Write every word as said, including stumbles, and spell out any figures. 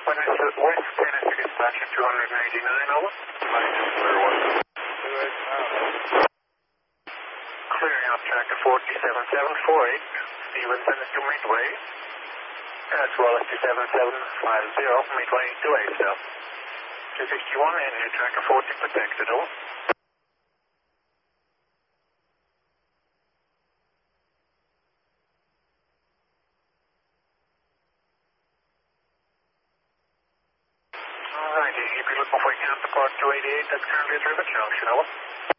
When is it West Tennessee dispatcher two eighty-nine, over? Clear one. two eighty-nine, over. Clearing off tracker forty-seven seven four eight, Stevenson to Midway. As well as two seven seven five zero, Midway to A cell. two fifty-one in here, tracker forty protected, over. Alrighty, if you're looking for a counterpart two eighty-eight, that's currently at River Junction, over.